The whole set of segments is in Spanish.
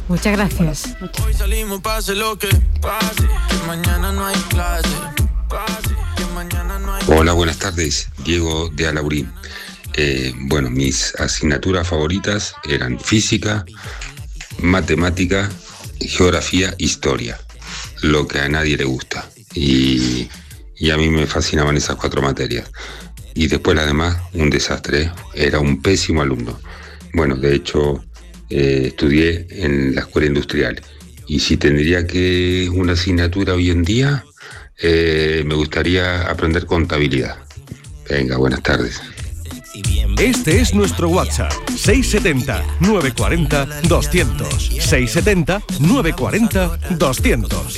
Muchas gracias. Hoy salimos, pase lo que pase, que mañana no hay clase. Hola, buenas tardes. Diego de Alaurín. Bueno, mis asignaturas favoritas eran física, matemática, geografía, historia. Lo que a nadie le gusta. Y a mí me fascinaban esas 4 materias. Y después las demás, un desastre. Era un pésimo alumno. Bueno, de hecho, estudié en la escuela industrial. Y si tendría que una asignatura hoy en día, me gustaría aprender contabilidad. Venga, buenas tardes. Este es nuestro WhatsApp, 670-940-200. 670-940-200.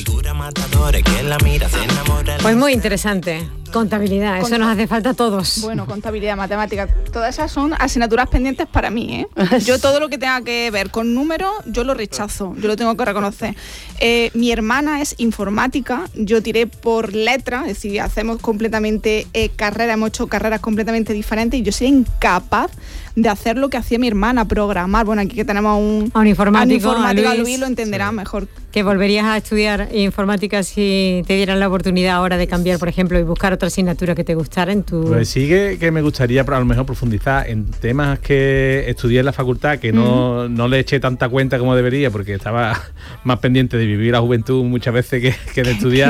Pues muy interesante. Contabilidad, eso nos hace falta a todos. Bueno, contabilidad, matemáticas, todas esas son asignaturas pendientes para mí, ¿eh? Yo todo lo que tenga que ver con números, yo lo rechazo, yo lo tengo que reconocer. Mi hermana es informática, yo tiré por letras, es decir, hacemos completamente hemos hecho carreras completamente diferentes y yo soy incapaz de hacer lo que hacía mi hermana, programar. Bueno, aquí que tenemos a un informático, a Luis lo entenderá mejor. ¿Que volverías a estudiar informática si te dieran la oportunidad ahora de cambiar, por ejemplo, y buscar otra asignatura que te gustara en tu...? Pues sí que me gustaría a lo mejor profundizar en temas que estudié en la facultad, que no le eché tanta cuenta como debería, porque estaba más pendiente de vivir la juventud muchas veces que de estudiar.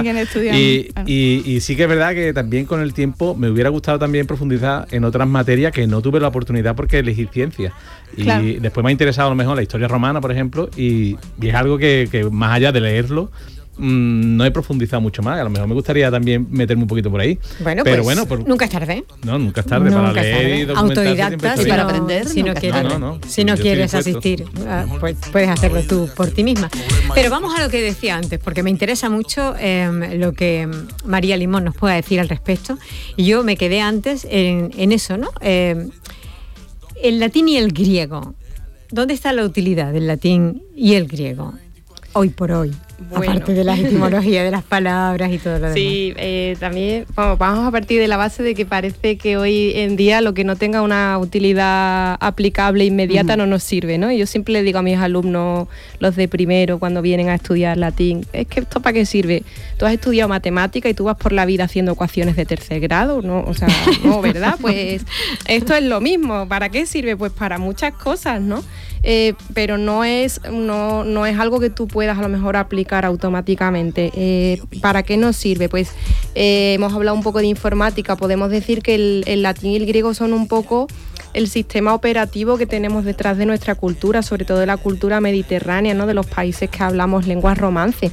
Y sí que es verdad que también con el tiempo me hubiera gustado también profundizar en otras materias que no tuve la oportunidad porque elegí ciencias. Y después me ha interesado a lo mejor la historia romana, por ejemplo, y es algo que más allá de leerlo, no he profundizado mucho más. A lo mejor me gustaría también meterme un poquito por ahí. Bueno, pero nunca es tarde. No, nunca es tarde para leer y documentarse. Autodidacta, y para aprender. Si no quieres asistir, pues puedes hacerlo tú por ti misma. Pero vamos a lo que decía antes, porque me interesa mucho lo que María Limón nos pueda decir al respecto. Y yo me quedé antes en eso, ¿no? El latín y el griego. ¿Dónde está la utilidad del latín y el griego hoy por hoy? Bueno. Aparte de las etimologías de las palabras y todo lo demás. Sí, también vamos a partir de la base de que parece que hoy en día lo que no tenga una utilidad aplicable inmediata no nos sirve, ¿no? Y yo siempre le digo a mis alumnos, los de primero, cuando vienen a estudiar latín, es que esto ¿para qué sirve? Tú has estudiado matemática y tú vas por la vida haciendo ecuaciones de tercer grado, ¿no? O sea, no, ¿verdad? Pues esto es lo mismo. ¿Para qué sirve? Pues para muchas cosas, ¿no? Pero no es algo que tú puedas a lo mejor aplicar automáticamente. ¿Para qué nos sirve? Pues hemos hablado un poco de informática, podemos decir que el latín y el griego son un poco el sistema operativo que tenemos detrás de nuestra cultura, sobre todo de la cultura mediterránea, ¿no? De los países que hablamos lenguas romances.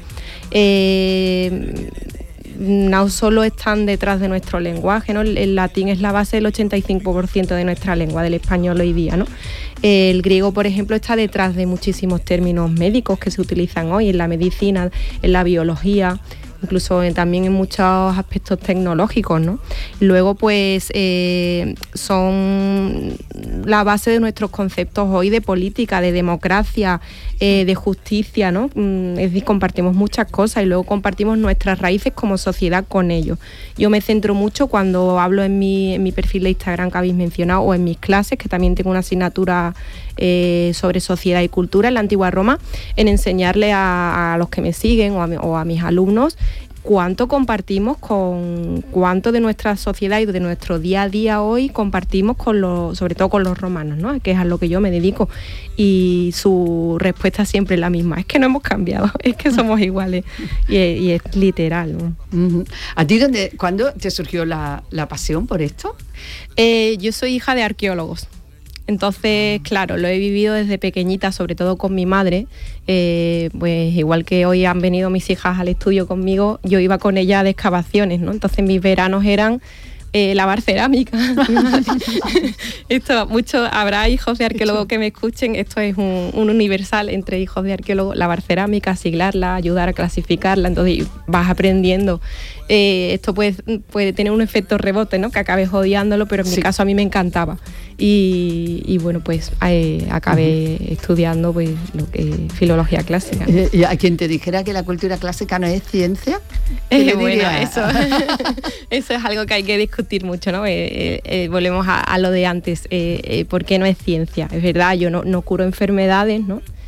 No solo están detrás de nuestro lenguaje, ¿no? El latín es la base del 85% de nuestra lengua, del español hoy día, ¿no? El griego, por ejemplo, está detrás de muchísimos términos médicos que se utilizan hoy en la medicina, en la biología, incluso también en muchos aspectos tecnológicos, ¿no? Luego, pues, son la base de nuestros conceptos hoy de política, de democracia, de justicia, ¿no? Es decir, compartimos muchas cosas y luego compartimos nuestras raíces como sociedad con ellos. Yo me centro mucho cuando hablo en mi perfil de Instagram que habéis mencionado o en mis clases, que también tengo una asignatura sobre sociedad y cultura en la antigua Roma, en enseñarle a los que me siguen o a mis alumnos cuánto compartimos cuánto de nuestra sociedad y de nuestro día a día hoy compartimos sobre todo con los romanos, ¿no? Que es a lo que yo me dedico. Y su respuesta siempre es la misma: es que no hemos cambiado, es que somos iguales. Y es literal, ¿no? ¿A ti cuándo te surgió la pasión por esto? Yo soy hija de arqueólogos. Entonces, claro, lo he vivido desde pequeñita, sobre todo con mi madre. Pues igual que hoy han venido mis hijas al estudio conmigo, yo iba con ella de excavaciones, ¿no? Entonces mis veranos eran lavar cerámica. Habrá hijos de arqueólogos que me escuchen, esto es un universal entre hijos de arqueólogos: lavar cerámica, siglarla, ayudar a clasificarla. Entonces vas aprendiendo. Esto puede tener un efecto rebote, ¿no? Que acabes odiándolo, pero en mi caso a mí me encantaba. Y bueno, pues acabé estudiando pues filología clásica. ¿Y a quien te dijera que la cultura clásica no es ciencia? Bueno, eso es algo que hay que discutir mucho, ¿no? Volvemos a lo de antes. ¿Por qué no es ciencia? Es verdad, yo no curo enfermedades, ¿no?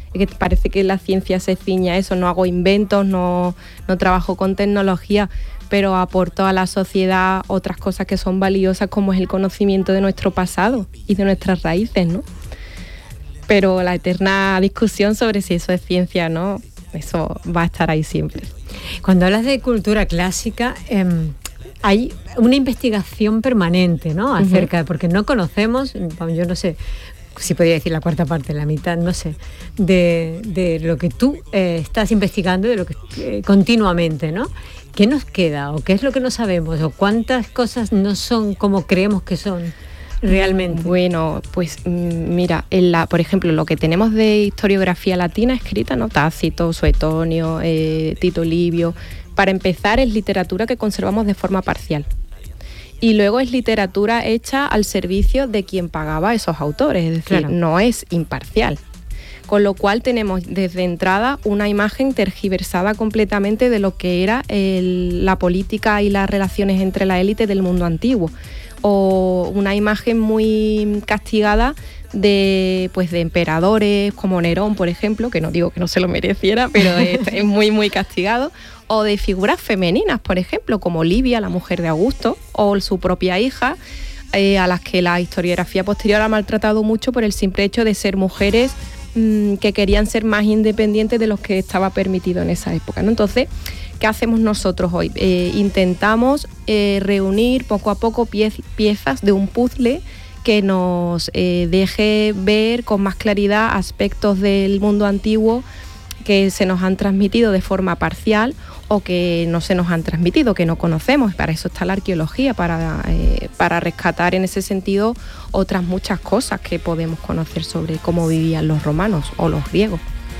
que parece que la ciencia se ciña a eso, no hago inventos, no trabajo con tecnología, pero aporto a la sociedad otras cosas que son valiosas, como es el conocimiento de nuestro pasado y de nuestras raíces, ¿no? Pero la eterna discusión sobre si eso es ciencia o no, eso va a estar ahí siempre. Cuando hablas de cultura clásica, hay una investigación permanente, ¿no? Acerca, porque no conocemos, yo no sé si podría decir la cuarta parte, la mitad, no sé, de lo que tú estás investigando, de lo que continuamente, ¿no? ¿Qué nos queda o qué es lo que no sabemos o cuántas cosas no son como creemos que son realmente? Bueno, pues mira, por ejemplo, lo que tenemos de historiografía latina escrita, ¿no? Tácito, Suetonio, Tito Livio, para empezar es literatura que conservamos de forma parcial. Y luego es literatura hecha al servicio de quien pagaba a esos autores, es decir, claro, no es imparcial. Con lo cual tenemos desde entrada una imagen tergiversada completamente de lo que era la política y las relaciones entre la élite del mundo antiguo, o una imagen muy castigada de emperadores como Nerón, por ejemplo, que no digo que no se lo mereciera, pero es muy, muy castigado, o de figuras femeninas, por ejemplo, como Livia, la mujer de Augusto, o su propia hija, a las que la historiografía posterior ha maltratado mucho por el simple hecho de ser mujeres que querían ser más independientes de los que estaba permitido en esa época, ¿no? Entonces, ¿qué hacemos nosotros hoy? Intentamos reunir poco a poco piezas de un puzzle que nos deje ver con más claridad aspectos del mundo antiguo que se nos han transmitido de forma parcial o que no se nos han transmitido, que no conocemos. Para eso está la arqueología, para rescatar en ese sentido otras muchas cosas que podemos conocer sobre cómo vivían los romanos o los griegos.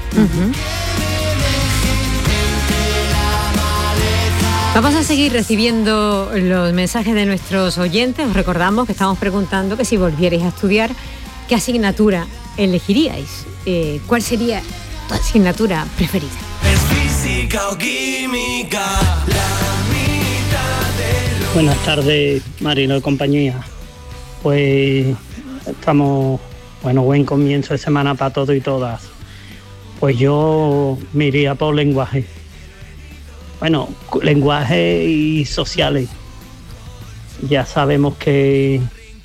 Vamos a seguir recibiendo los mensajes de nuestros oyentes. Os recordamos que estamos preguntando que si volvierais a estudiar, ¿qué asignatura elegiríais? ¿Cuál sería tu asignatura preferida? ¿Es física o química? La mitad de lo... Buenas tardes, Marino y compañía. Pues estamos, buen comienzo de semana para todos y todas. Pues yo me iría por lenguaje. Lenguaje y sociales. Ya sabemos que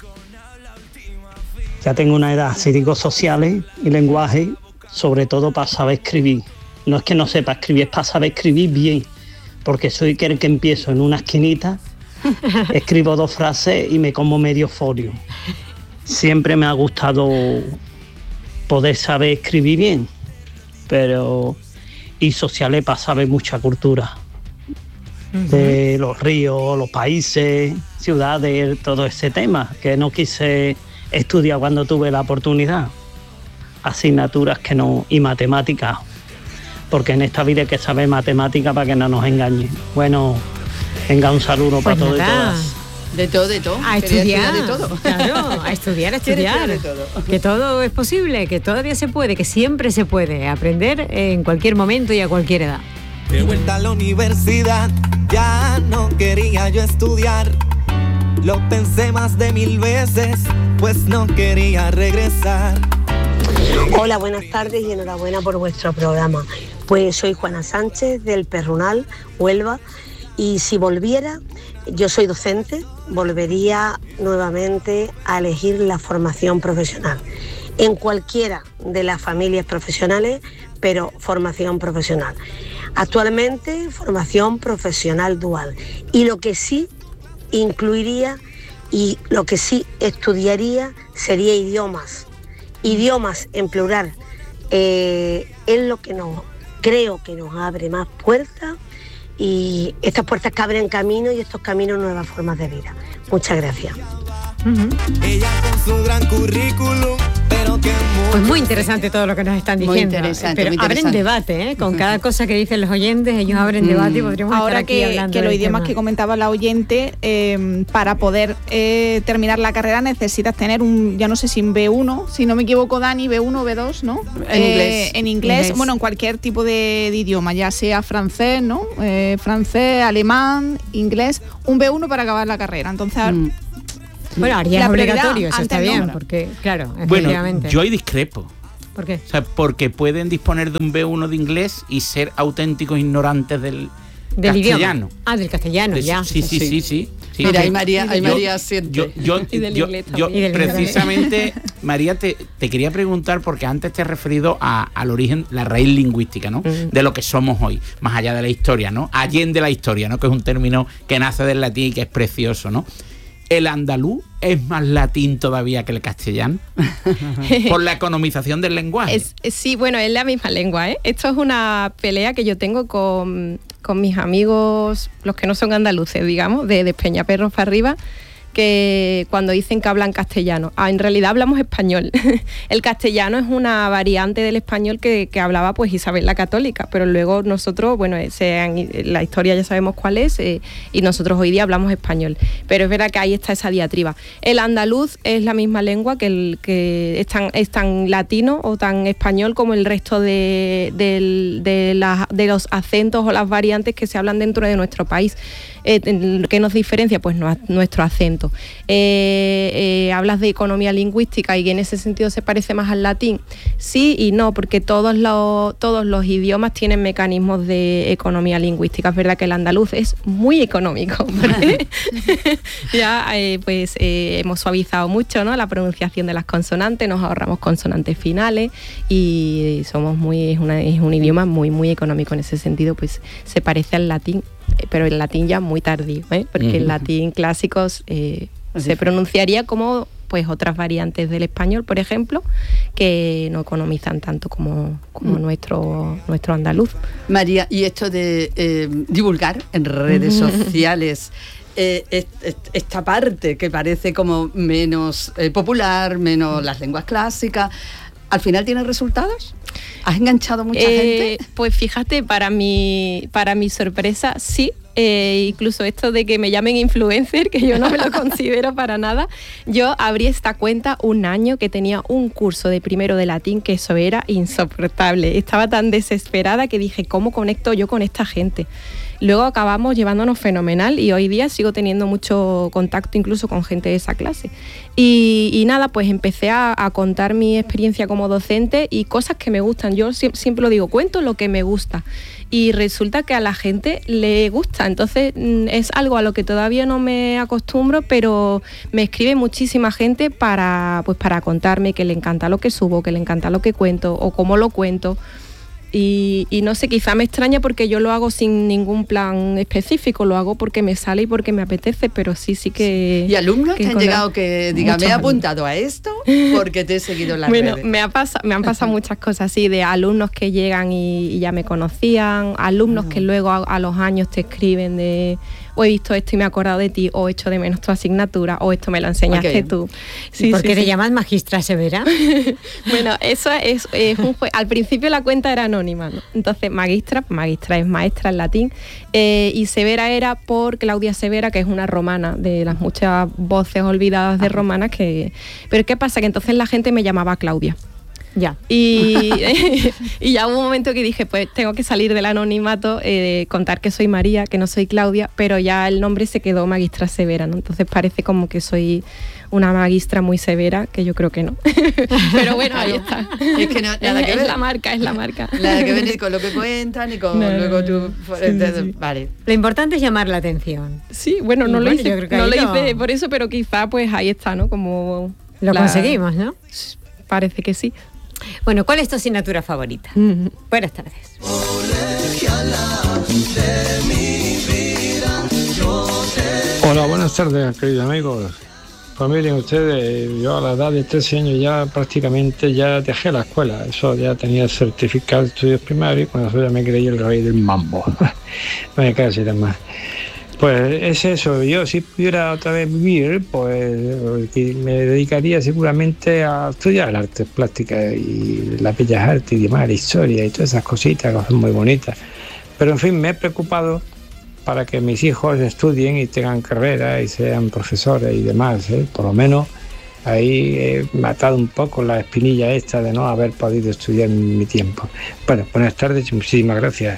ya tengo una edad, si digo sociales y lenguaje, sobre todo para saber escribir. No es que no sepa escribir, es para saber escribir bien, porque soy el que empiezo en una esquinita, escribo 2 frases y me como medio folio. Siempre me ha gustado poder saber escribir bien, y sociales para saber mucha cultura. De los ríos, los países, ciudades, todo ese tema, que no quise estudiar cuando tuve la oportunidad. Asignaturas que no, y matemáticas, porque en esta vida hay que saber matemáticas para que no nos engañen. Bueno, venga, un saludo para todos y todas. De todo. A estudiar, de todo. Claro, a estudiar. De todo. Que todo es posible, que todavía se puede, que siempre se puede aprender en cualquier momento y a cualquier edad. De vuelta a la universidad, ya no quería yo estudiar. Lo pensé más de 1000 veces, pues no quería regresar. Hola, buenas tardes y enhorabuena por vuestro programa. Pues soy Juana Sánchez del Perrunal, Huelva, y si volviera, yo soy docente, volvería nuevamente a elegir la formación profesional. En cualquiera de las familias profesionales, pero formación profesional. Actualmente, formación profesional dual. Y lo que sí incluiría y lo que sí estudiaría sería idiomas. Idiomas en plural. Es lo que creo que nos abre más puertas, y estas puertas que abren camino y estos caminos nuevas formas de vida. Muchas gracias. Ella con su gran currículum, pero que pues muy interesante todo lo que nos están diciendo. Muy interesante, pero abren debate, con cada cosa que dicen los oyentes, ellos abren debate y podríamos estar aquí hablando que los idiomas que comentaba la oyente, para poder terminar la carrera necesitas tener ya no sé si un B1, si no me equivoco, Dani, B1 o B2, ¿no? En inglés, bueno, en cualquier tipo de idioma, ya sea francés, ¿no? Francés, alemán, inglés, un B1 para acabar la carrera. Entonces, bueno, haría obligatorio, eso está bien, porque, claro, efectivamente. Bueno, yo ahí discrepo. ¿Por qué? O sea, porque pueden disponer de un B1 de inglés y ser auténticos ignorantes del castellano. Idioma. Del castellano, ya. Sí. Mira, hay María siente. Yo precisamente, María, te quería preguntar, porque antes te he referido al origen, la raíz lingüística, ¿no? De lo que somos hoy, más allá de la historia, ¿no? Allende la historia, ¿no? Que es un término que nace del latín y que es precioso, ¿no? ¿El andaluz es más latín todavía que el castellano? Por la economización del lenguaje. Sí, bueno, es la misma lengua, ¿eh? Esto es una pelea que yo tengo con mis amigos, los que no son andaluces, digamos, de Peñaperros para arriba, que cuando dicen que hablan castellano, en realidad hablamos español. El castellano es una variante del español que hablaba pues Isabel la Católica, pero luego nosotros, bueno, la historia ya sabemos cuál es, y nosotros hoy día hablamos español. Pero es verdad que ahí está esa diatriba. El andaluz es la misma lengua que es tan latino o tan español como el resto de los acentos o las variantes que se hablan dentro de nuestro país. ¿Qué nos diferencia? Pues nuestro acento. Hablas de economía lingüística y que en ese sentido se parece más al latín. Sí y no, porque todos los idiomas tienen mecanismos de economía lingüística. Es verdad que el andaluz es muy económico, porque ya hemos suavizado mucho, ¿no?, la pronunciación de las consonantes, nos ahorramos consonantes finales y es un idioma muy, muy económico. En ese sentido, pues se parece al latín, pero el latín ya muy tardío, porque el latín clásico se pronunciaría como pues otras variantes del español, por ejemplo, que no economizan tanto como nuestro andaluz. María, y esto de divulgar en redes sociales esta parte que parece como menos popular, menos las lenguas clásicas, ¿al final tiene resultados? ¿Has enganchado mucha gente? Pues fíjate, para mi sorpresa, sí. Incluso esto de que me llamen influencer, que yo no me lo considero para nada. Yo abrí esta cuenta un año que tenía un curso de primero de latín, que eso era insoportable. Estaba tan desesperada que dije, ¿cómo conecto yo con esta gente? Luego acabamos llevándonos fenomenal y hoy día sigo teniendo mucho contacto incluso con gente de esa clase. Y nada, pues empecé a contar mi experiencia como docente y cosas que me gustan. Yo siempre lo digo, cuento lo que me gusta. Y resulta que a la gente le gusta, entonces es algo a lo que todavía no me acostumbro, pero me escribe muchísima gente para contarme que le encanta lo que subo, que le encanta lo que cuento o cómo lo cuento. Y no sé, quizá me extraña porque yo lo hago sin ningún plan específico, lo hago porque me sale y porque me apetece, pero sí que... ¿Y alumnos que han llegado que digan, me he apuntado a esto porque te he seguido en las redes? Me han pasado muchas cosas así, de alumnos que llegan y ya me conocían, alumnos que luego a los años te escriben de... o he visto esto y me he acordado de ti, o echo de menos tu asignatura, o esto me lo enseñaste tú. Sí, ¿por qué te llamas Magistra Severa? Bueno, eso es un juego. Al principio la cuenta era anónima, ¿no? Entonces magistra es maestra en latín, y Severa era por Claudia Severa, que es una romana, de las muchas voces olvidadas de romanas que... Pero ¿qué pasa? Que entonces la gente me llamaba Claudia. Ya. Y ya hubo un momento que dije, pues tengo que salir del anonimato, contar que soy María, que no soy Claudia, pero ya el nombre se quedó Magistra Severa, ¿no? Entonces parece como que soy una magistra muy severa, que yo creo que no. Pero bueno, ahí está. Es que nada que ver. Es la marca. Nada que ver ni con lo que cuentan, ni con luego tú... Sí. Vale. Lo importante es llamar la atención. Sí, bueno, no lo hice por eso, pero quizá pues ahí está, ¿no? Como... Lo conseguimos, ¿no? Parece que sí. Bueno, ¿cuál es tu asignatura favorita? Buenas tardes. Hola, buenas tardes, queridos amigos. Pues miren ustedes, yo a la edad de 13 años ya prácticamente ya dejé la escuela. Eso ya tenía el certificado de estudios primarios y con eso ya me creí el rey del mambo. No me casi nada más. Pues es eso, yo si pudiera otra vez vivir, pues me dedicaría seguramente a estudiar artes plásticas y las bellas artes y demás, la historia y todas esas cositas que son muy bonitas. Pero en fin, me he preocupado para que mis hijos estudien y tengan carrera y sean profesores y demás, por lo menos ahí he matado un poco la espinilla esta de no haber podido estudiar en mi tiempo. Bueno, buenas tardes y muchísimas gracias.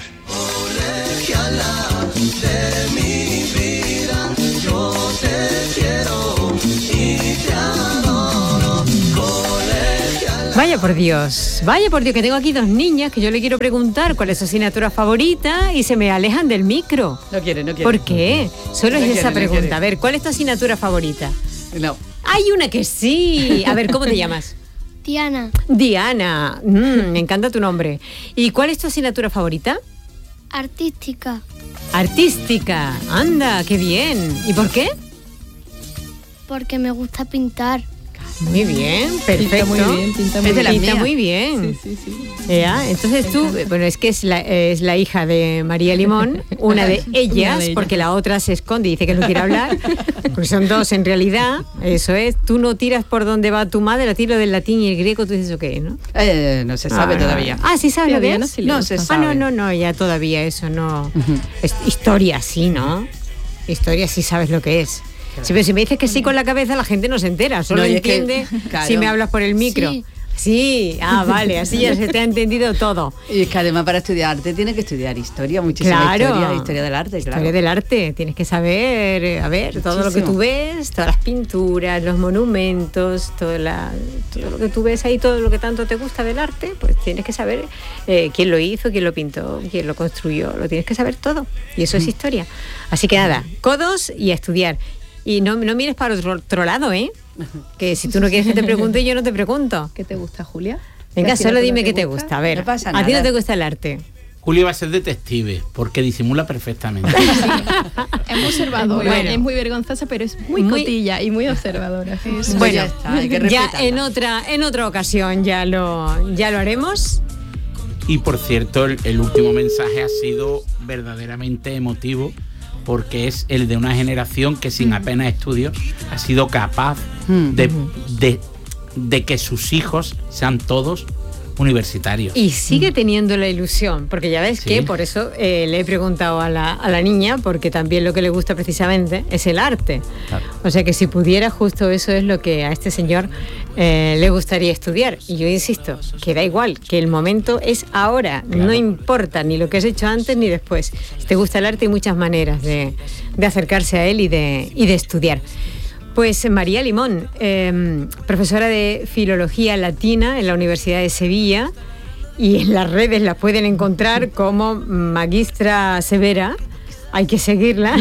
Vaya por Dios, que tengo aquí 2 niñas que yo le quiero preguntar cuál es su asignatura favorita y se me alejan del micro. No quiere. ¿Por qué? Solo es esa pregunta. A ver, ¿cuál es tu asignatura favorita? No. Hay una que sí. A ver, ¿cómo te llamas? Diana. Diana. Me encanta tu nombre. ¿Y cuál es tu asignatura favorita? Artística. Artística. Anda, qué bien. ¿Y por qué? Porque me gusta pintar. Muy bien, perfecto. Pinta muy bien. Sí. ¿Ya? Entonces tú, bueno, es que es la hija de María Limón, una de ellas, porque la otra se esconde y dice que no quiere hablar, porque son 2 en realidad, eso es. Tú no tiras por donde va tu madre, la tiro del latín y el griego, tú dices, ¿o qué? ¿No? No se sabe todavía. ¿Sí sabes lo que es? No se sabe. No, ya todavía eso no. Es historia sí, ¿no? Historia sí sabes lo que es. Sí, pero si me dices que sí con la cabeza, la gente no se entera, solo entiende claro. si me hablas por el micro. Sí, vale, así ya se te ha entendido todo. Y es que además para estudiar arte tienes que estudiar historia, muchísima historia del arte, claro. Historia del arte, tienes que saber, todo lo que tú ves, todas las pinturas, los monumentos, todo lo que tú ves ahí, todo lo que tanto te gusta del arte, pues tienes que saber quién lo hizo, quién lo pintó, quién lo construyó, lo tienes que saber todo. Y eso es historia. Así que nada, codos y a estudiar. Y no mires para otro lado, ¿eh? Que si tú no quieres que te pregunte, yo no te pregunto. ¿Qué te gusta, Julia? Venga, solo dime qué te gusta. A ver, no pasa ¿a nada. ti no te gusta el arte? Julia va a ser detective, porque disimula perfectamente. Es muy observadora, Bueno. es muy vergonzosa, pero es muy cotilla y muy observadora. Bueno, ya está, hay que ya respetarla. en otra ocasión ya lo haremos. Y por cierto, el último mensaje ha sido verdaderamente emotivo, porque es el de una generación que sin apenas estudios ha sido capaz de que sus hijos sean todos universitarios. Y sigue teniendo la ilusión, porque ya ves que por eso le he preguntado a la niña, porque también lo que le gusta precisamente es el arte. Claro. O sea que si pudiera, justo eso es lo que a este señor le gustaría estudiar. Y yo insisto, que da igual, que el momento es ahora, claro. No importa ni lo que has hecho antes ni después. Si te gusta el arte hay muchas maneras de acercarse a él y de estudiar. Pues María Limón, profesora de Filología Latina en la Universidad de Sevilla, y en las redes la pueden encontrar como Magistra Severa. Hay que seguirla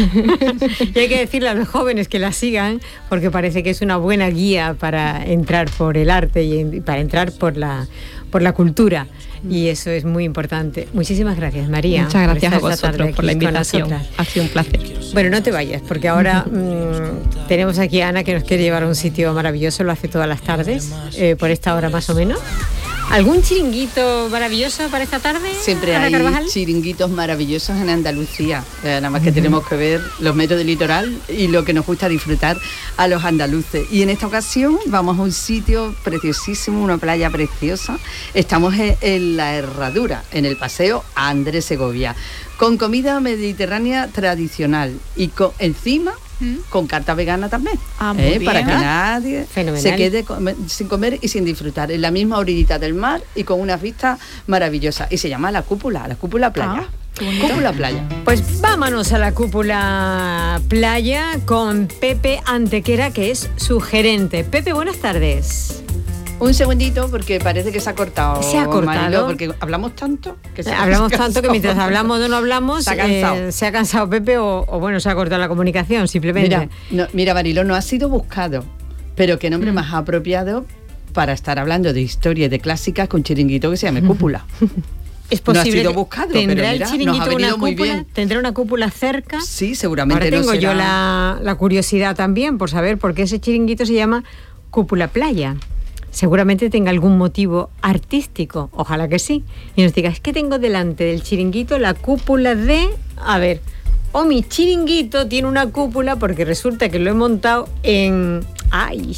y hay que decirle a los jóvenes que la sigan, porque parece que es una buena guía para entrar por el arte y para entrar por la cultura. Y eso es muy importante. Muchísimas gracias, María. Muchas gracias a vosotros por la invitación. Ha sido un placer. Bueno, no te vayas, porque ahora tenemos aquí a Ana, que nos quiere llevar a un sitio maravilloso, lo hace todas las tardes, por esta hora más o menos. ¿Algún chiringuito maravilloso para esta tarde? Siempre hay chiringuitos maravillosos en Andalucía. Nada más que tenemos que ver los metros del litoral y lo que nos gusta disfrutar a los andaluces. Y en esta ocasión vamos a un sitio preciosísimo, una playa preciosa. Estamos en La Herradura, en el paseo Andrés Segovia, con comida mediterránea tradicional y encima con carta vegana también, para que nadie se quede sin comer y sin disfrutar, en la misma orillita del mar y con una vista maravillosa, y se llama la Cúpula Playa. Cúpula Playa. Pues vámonos a la Cúpula Playa con Pepe Antequera, que es su gerente. Pepe, buenas tardes. Un segundito, porque parece que se ha cortado. Se ha cortado. Marilo, porque hablamos tanto que mientras hablamos o no hablamos, se ha cansado Pepe o bueno, se ha cortado la comunicación, simplemente. Mira, Marilo, no ha sido buscado, pero qué nombre más apropiado para estar hablando de historia y de clásicas con chiringuito que se llame Cúpula. Es posible. No ha sido buscado, ¿Tendrá pero mira, el chiringuito nos ha venido una muy cúpula? bien. ¿Tendrá una cúpula cerca? Sí, seguramente. Ahora tengo no será... yo la curiosidad también por saber por qué ese chiringuito se llama Cúpula Playa. Seguramente tenga algún motivo artístico, ojalá que sí. Y nos diga, es que tengo delante del chiringuito la cúpula de... A ver, mi chiringuito tiene una cúpula porque resulta que lo he montado en... ¡Ay!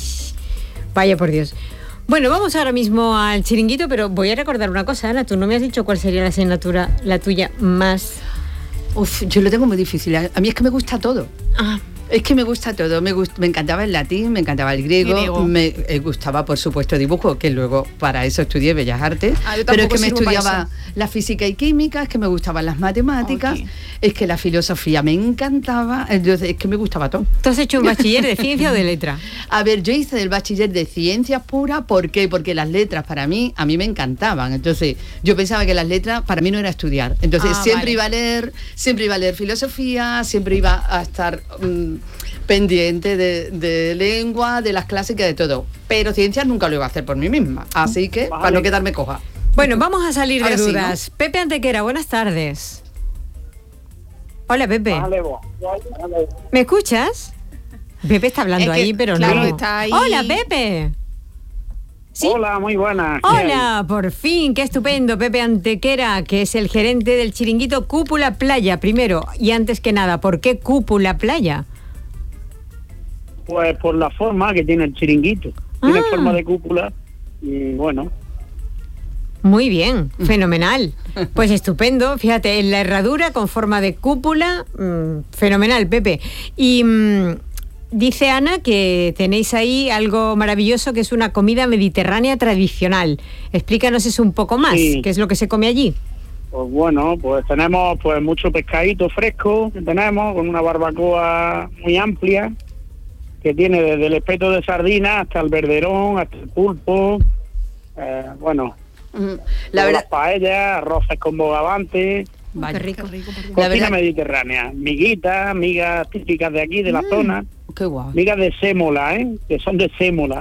Vaya por Dios. Bueno, vamos ahora mismo al chiringuito, pero voy a recordar una cosa, Ana. Tú no me has dicho cuál sería la asignatura, la tuya más... Yo lo tengo muy difícil. A mí es que me gusta todo. Es que me gusta todo, me encantaba el latín, me encantaba el griego, me gustaba por supuesto dibujo, que luego para eso estudié Bellas Artes, pero es que me estudiaba la física y química, es que me gustaban las matemáticas, es que la filosofía me encantaba, entonces es que me gustaba todo. ¿Tú has hecho un bachiller de ciencia o de letra? A ver, yo hice el bachiller de ciencias puras, ¿por qué? Porque las letras a mí me encantaban, entonces yo pensaba que las letras para mí no era estudiar, entonces siempre iba a leer filosofía, siempre iba a estar pendiente de lengua, de las clásicas, de todo, pero ciencias nunca lo iba a hacer por mí misma, así que para no quedarme coja. Bueno, vamos a salir de dudas. Sí, ¿no? Pepe Antequera, buenas tardes. Hola, Pepe. ¿Me escuchas? Pepe está hablando ahí, pero claro, no. está ahí. Hola, Pepe. ¿Sí? Hola, muy buenas. Hola, por fin, qué estupendo. Pepe Antequera, que es el gerente del chiringuito Cúpula Playa. Primero, y antes que nada, ¿por qué Cúpula Playa? Pues por la forma que tiene el chiringuito. Tiene forma de cúpula y bueno. Muy bien, fenomenal. Pues estupendo, fíjate, en la herradura con forma de cúpula, fenomenal, Pepe. Y dice Ana que tenéis ahí algo maravilloso que es una comida mediterránea tradicional. Explícanos eso un poco más, ¿qué es lo que se come allí? Pues bueno, pues tenemos pues mucho pescadito fresco que tenemos, con una barbacoa muy amplia, que tiene desde el espeto de sardina hasta el verderón, hasta el pulpo, bueno... La verdad, las paellas, arroces con bogavante. Qué rico. Cocina mediterránea, migas típicas de aquí, de la zona. Qué guau. Migas de sémola, que son de sémola.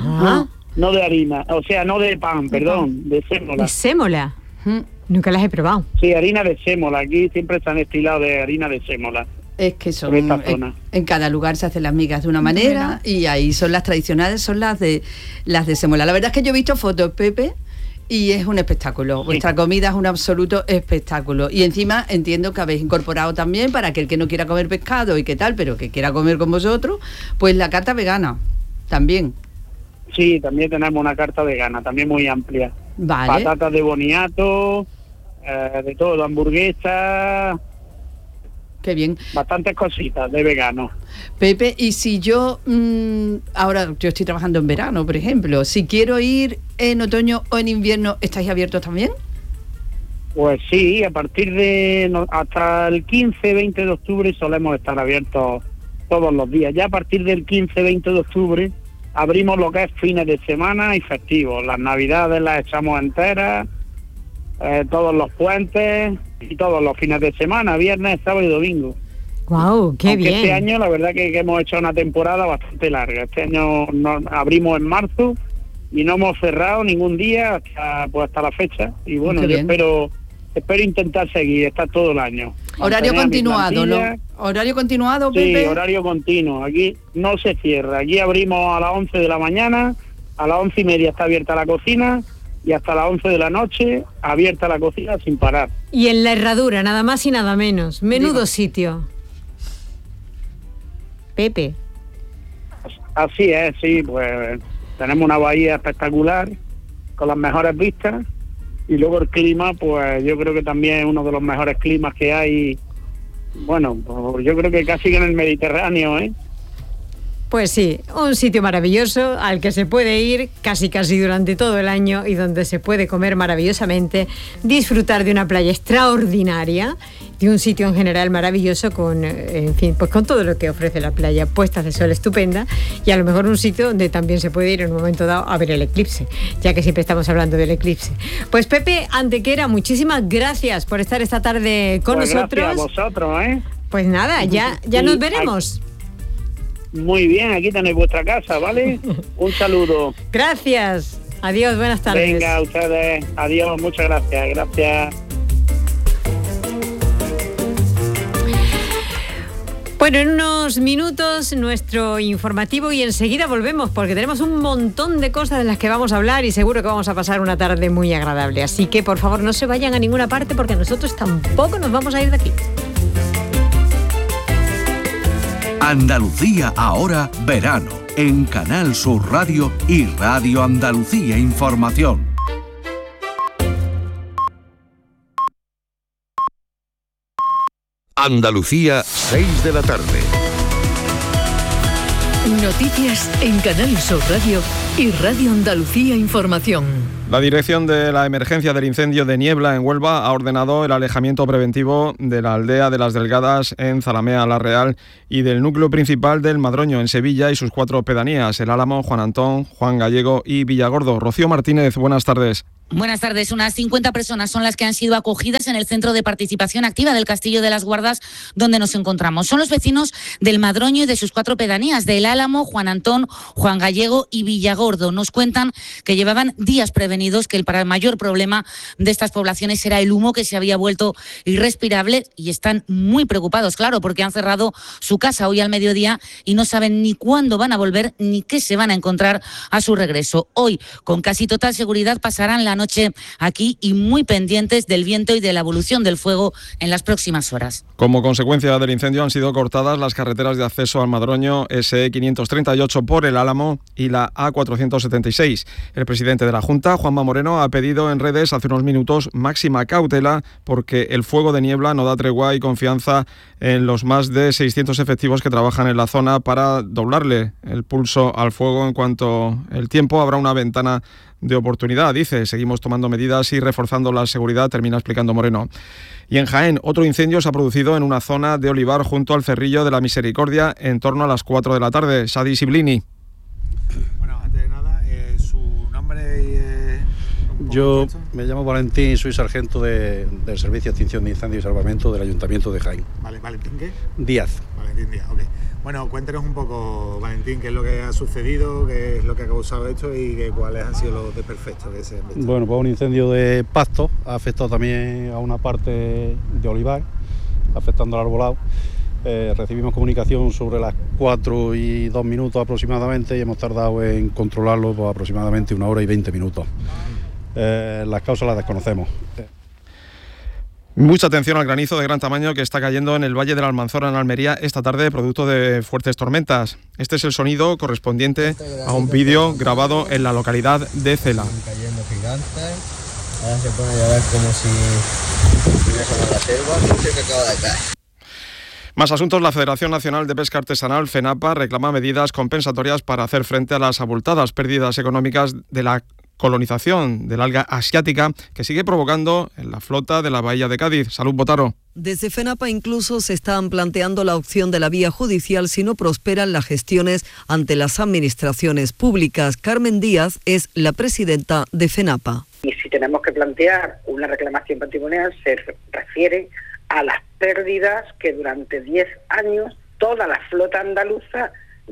No de harina, o sea, no de pan, perdón, de sémola. ¿De sémola? Nunca las he probado. Sí, harina de sémola, aquí siempre están estilados de harina de sémola. Es que son en cada lugar se hacen las migas de una manera y ahí son las tradicionales, son las de sémola. La verdad es que yo he visto fotos, Pepe, y es un espectáculo. Sí. Vuestra comida es un absoluto espectáculo. Y encima entiendo que habéis incorporado también, para que el que no quiera comer pescado y qué tal, pero que quiera comer con vosotros, pues la carta vegana también. Sí, también tenemos una carta vegana, también muy amplia. Vale. Patatas de boniato, de todo, hamburguesas. Qué bien. Bastantes cositas de vegano. Pepe, y si yo, ahora yo estoy trabajando en verano, por ejemplo, si quiero ir en otoño o en invierno, ¿estáis abiertos también? Pues sí, a partir de hasta el 15-20 de octubre solemos estar abiertos todos los días. Ya a partir del 15-20 de octubre abrimos lo que es fines de semana y festivos. Las navidades las echamos enteras, todos los puentes y todos los fines de semana, viernes, sábado y domingo. ¡Guau, qué bien! Este año la verdad que hemos hecho una temporada bastante larga. Este año abrimos en marzo y no hemos cerrado ningún día hasta la fecha. Y bueno, yo espero intentar seguir, estar todo el año. Horario continuado, ¿no? ¿Horario continuado, Pepe? Sí, horario continuo. Aquí no se cierra. Aquí abrimos a las 11 de la mañana, a las 11:30 está abierta la cocina y hasta las 11 de la noche abierta la cocina sin parar. Y en la herradura, nada más y nada menos. Menudo sitio. Pepe. Así es, sí, pues tenemos una bahía espectacular con las mejores vistas y luego el clima, pues yo creo que también es uno de los mejores climas que hay. Bueno, pues yo creo que casi que en el Mediterráneo, Pues sí, un sitio maravilloso al que se puede ir casi durante todo el año y donde se puede comer maravillosamente, disfrutar de una playa extraordinaria, de un sitio en general maravilloso con, en fin, pues con todo lo que ofrece la playa, puestas de sol estupenda y a lo mejor un sitio donde también se puede ir en un momento dado a ver el eclipse, ya que siempre estamos hablando del eclipse. Pues Pepe Antequera, muchísimas gracias por estar esta tarde con nosotros. Gracias a vosotros, Pues nada, ya nos veremos. Muy bien, aquí tenéis vuestra casa, ¿vale? Un saludo. Gracias. Adiós, buenas tardes. Venga, ustedes. Adiós, muchas gracias. Gracias. Bueno, en unos minutos nuestro informativo y enseguida volvemos porque tenemos un montón de cosas de las que vamos a hablar y seguro que vamos a pasar una tarde muy agradable. Así que por favor no se vayan a ninguna parte porque nosotros tampoco nos vamos a ir de aquí. Andalucía ahora verano en Canal Sur Radio y Radio Andalucía Información. Andalucía, 6 de la tarde. Noticias en Canal Sur Radio y Radio Andalucía Información. La Dirección de la Emergencia del Incendio de Niebla en Huelva ha ordenado el alejamiento preventivo de la aldea de Las Delgadas en Zalamea la Real y del núcleo principal del Madroño en Sevilla y sus 4 pedanías, El Álamo, Juan Antón, Juan Gallego y Villagordo. Rocío Martínez, buenas tardes. Buenas tardes. Unas 50 personas son las que han sido acogidas en el Centro de Participación Activa del Castillo de las Guardas, donde nos encontramos. Son los vecinos del Madroño y de sus 4 pedanías, de El Álamo, Juan Antón, Juan Gallego y Villagordo. Nos cuentan que llevaban días prevenidos, que el mayor problema de estas poblaciones era el humo, que se había vuelto irrespirable, y están muy preocupados, claro, porque han cerrado su casa hoy al mediodía y no saben ni cuándo van a volver ni qué se van a encontrar a su regreso. Hoy, con casi total seguridad, pasarán la noche aquí y muy pendientes del viento y de la evolución del fuego en las próximas horas. Como consecuencia del incendio han sido cortadas las carreteras de acceso al Madroño SE 538 por El Álamo y la A476. El presidente de la Junta, Juanma Moreno, ha pedido en redes hace unos minutos máxima cautela porque el fuego de niebla no da tregua y confianza en los más de 600 efectivos que trabajan en la zona para doblarle el pulso al fuego en cuanto el tiempo habrá una ventana de oportunidad, dice. Seguimos tomando medidas y reforzando la seguridad, termina explicando Moreno. Y en Jaén, otro incendio se ha producido en una zona de olivar junto al Cerrillo de la Misericordia en torno a las 4 de la tarde. Sadi Siblini. Bueno, antes de nada, su nombre y... Yo me llamo Valentín y soy sargento del Servicio de Extinción de Incendios y Salvamento del Ayuntamiento de Jaén. Vale, ¿Valentín qué? Díaz. Valentín Díaz, ok. Bueno, cuéntenos un poco, Valentín, qué es lo que ha sucedido, qué es lo que ha causado esto y cuáles han sido los desperfectos que se han visto. Bueno, pues un incendio de pasto ha afectado también a una parte de olivar, afectando al arbolado. Recibimos comunicación sobre las 4:02 aproximadamente y hemos tardado en controlarlo por aproximadamente 1 hora y 20 minutos. Las causas las desconocemos. Mucha atención al granizo de gran tamaño que está cayendo en el Valle de la Almanzora en Almería esta tarde, producto de fuertes tormentas. Este es el sonido correspondiente a un vídeo grabado en la localidad de Cela. Cayendo gigantes, ahora se pone a llover como si estuviésemos en la selva, que acaba de caer. Más asuntos. La Federación Nacional de Pesca Artesanal, FENAPA, reclama medidas compensatorias para hacer frente a las abultadas pérdidas económicas de la colonización del alga asiática que sigue provocando en la flota de la bahía de Cádiz. Salud, Botaro. Desde FENAPA incluso se están planteando la opción de la vía judicial si no prosperan las gestiones ante las administraciones públicas. Carmen Díaz es la presidenta de FENAPA. Y si tenemos que plantear una reclamación patrimonial, se refiere a las pérdidas que durante 10 años toda la flota andaluza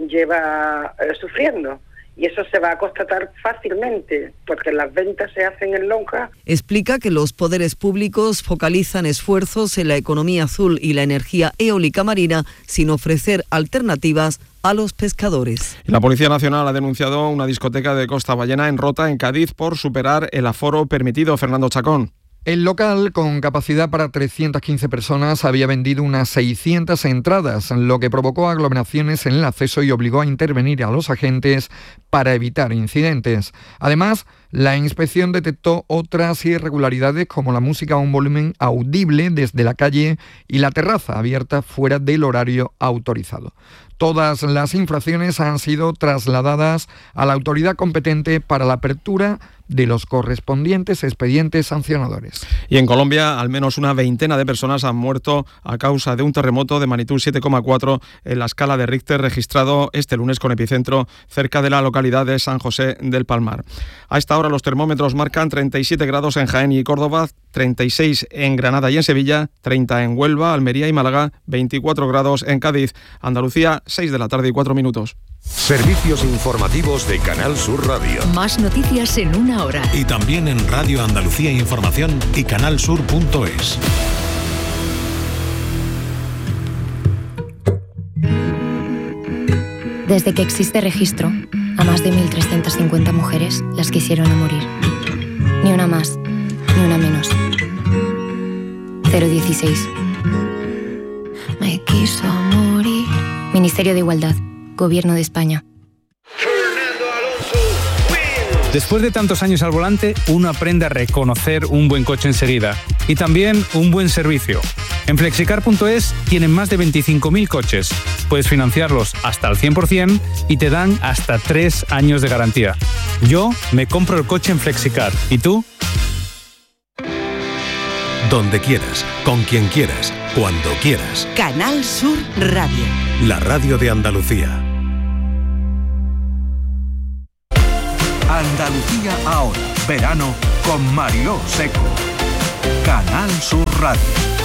lleva sufriendo. Y eso se va a constatar fácilmente, porque las ventas se hacen en lonja. Explica que los poderes públicos focalizan esfuerzos en la economía azul y la energía eólica marina sin ofrecer alternativas a los pescadores. La Policía Nacional ha denunciado una discoteca de Costa Ballena en Rota, en Cádiz, por superar el aforo permitido. Fernando Chacón. El local, con capacidad para 315 personas, había vendido unas 600 entradas, lo que provocó aglomeraciones en el acceso y obligó a intervenir a los agentes para evitar incidentes. Además, la inspección detectó otras irregularidades como la música a un volumen audible desde la calle y la terraza abierta fuera del horario autorizado. Todas las infracciones han sido trasladadas a la autoridad competente para la apertura de los correspondientes expedientes sancionadores. Y en Colombia, al menos una veintena de personas han muerto a causa de un terremoto de magnitud 7,4 en la escala de Richter registrado este lunes con epicentro cerca de la localidad de San José del Palmar. A esta hora los termómetros marcan 37 grados en Jaén y Córdoba, 36 en Granada y en Sevilla, 30 en Huelva, Almería y Málaga, 24 grados en Cádiz. Andalucía, 6 de la tarde y 4 minutos. Servicios informativos de Canal Sur Radio. Más noticias en 1 hora. Y también en Radio Andalucía Información y canalsur.es. Desde que existe registro, a más de 1.350 mujeres las quisieron a morir. Ni una más, ni una menos. 016. Me quiso morir. Ministerio de Igualdad. Gobierno de España. Después de tantos años al volante, uno aprende a reconocer un buen coche enseguida. y también un buen servicio. En flexicar.es tienen más de 25.000 coches. Puedes financiarlos hasta el 100% y te dan hasta 3 años de garantía. Yo me compro el coche en Flexicar. ¿Y tú? Donde quieras, con quien quieras, cuando quieras. Canal Sur Radio. La radio de Andalucía. Andalucía ahora. Verano con Mariló Seco. Canal Sur Radio.